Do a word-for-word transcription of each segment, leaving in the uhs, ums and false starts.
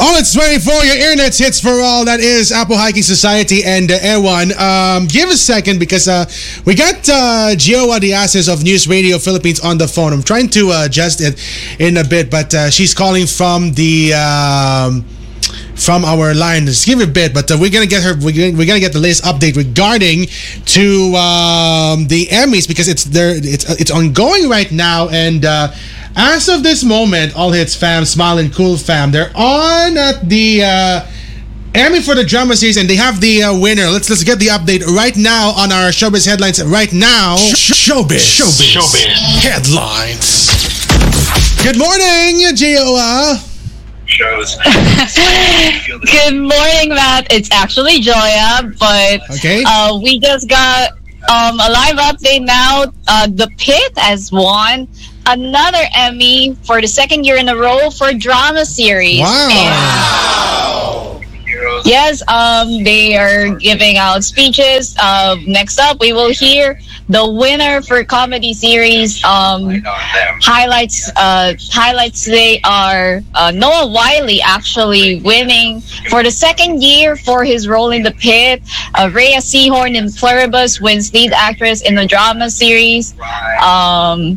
All it's twenty-four, your internet's hits for all. That is Apple Hiking Society and uh, Ewan. Um, give a second because uh, we got uh, Gioa Diazes of News Radio Philippines on the phone. I'm trying to uh, adjust it in a bit, but uh, she's calling from the um, from our line. Just give it a bit, but uh, we're gonna get her. We're gonna, we're gonna get the latest update regarding to um, the Emmys because it's there. It's it's ongoing right now and. Uh, As of this moment, All Hits fam, Smile and Cool fam, they're on at the uh, Emmy for the drama series, and they have the uh, winner. Let's let's get the update right now on our Showbiz headlines. Right now, Showbiz, Showbiz, Showbiz headlines. Good morning, Gioa. Shows. Good morning, Matt. It's actually Joya, but okay. uh, we just got um, a live update now. Uh, the Pit has won another Emmy for the second year in a row for drama series. Wow. And yes, um, they are giving out speeches. Uh, next up, we will hear the winner for comedy series. Um, highlights uh, highlights today are uh, Noah Wiley actually winning for the second year for his role in The Pit. Uh, Rhea Seehorn in Pluribus wins lead actress in the drama series. Um,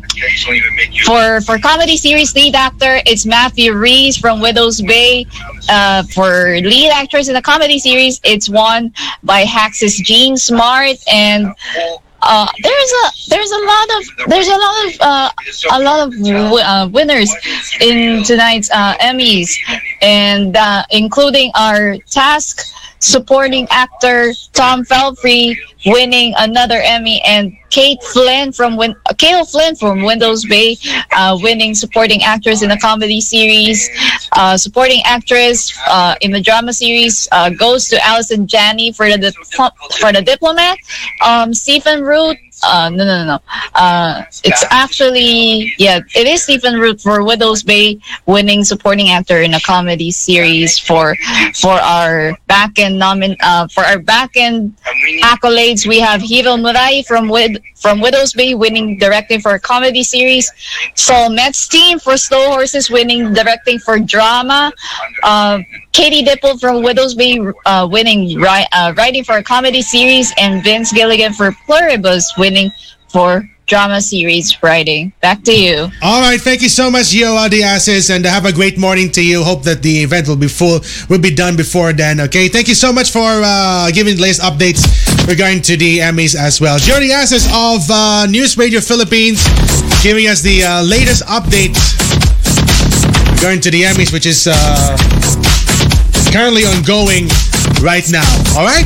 for for comedy series lead actor, it's Matthew Reese from Widow's Bay. Uh, for lead actress in the comedy series, it's won by Hax's Jean Smart, and uh, there's a there's a lot of there's a lot of uh, a lot of w- uh, winners in tonight's uh, Emmys, and uh, including our task supporting actor Tom Felfrey winning another Emmy, and Kate Flynn from Win- Kate Flynn from Windows Bay uh, winning supporting actress in the comedy series. Uh, supporting actress uh, in the drama series uh, goes to Allison Janney for the dip- for the Diplomat. Um, Stephen Root. Uh, no, no, no, no. Uh, it's actually, yeah, it is Stephen Root for Widow's Bay winning supporting actor in a comedy series for for our back end nomin uh, for our back end accolades. We have Hiro Murai from Wid from Widow's Bay winning directing for a comedy series. Saul Metz team for Slow Horses winning directing for drama. Uh, Katie Dipple from Widow's Bay uh, winning ri- uh, writing for a comedy series, and Vince Gilligan for Pluribus winning for drama series writing. Back to you. All right, thank you so much, Gioa Diazes, and have a great morning to you. Hope that the event will be full, will be done before then. Okay, thank you so much for uh, giving the latest updates regarding to the Emmys as well. Gioa Diazes of uh, News Radio Philippines giving us the uh, latest updates regarding to the Emmys, which is uh, currently ongoing right now. All right,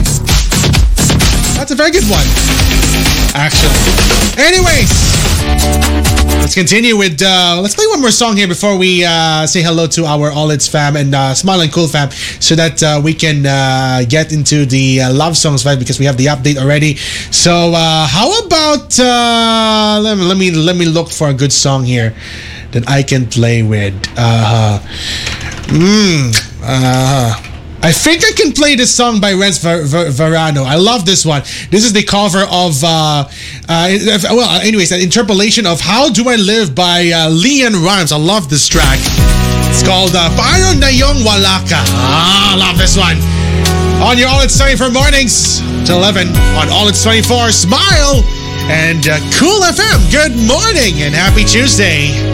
that's a very good one, actually. Anyways, let's continue with uh, let's play one more song here before we uh, say hello to our All It's fam and uh, Smile and Cool fam, so that uh, we can uh, get into the uh, love songs, right? Because we have the update already. So uh, how about uh, let me let me let me look for a good song here that I can play with. Uh, mm, uh, I think I can play this song by Renz Ver- Ver- Verano. I love this one. This is the cover of, uh, uh, well, anyways, an interpolation of How Do I Live by uh, Leanne Rhymes. I love this track. It's called uh, Paano Na Yung Wala Ka. Ah, I love this one. On your All It's twenty-four mornings till eleven on All It's twenty-four, Smile and uh, Cool F M. Good morning and happy Tuesday.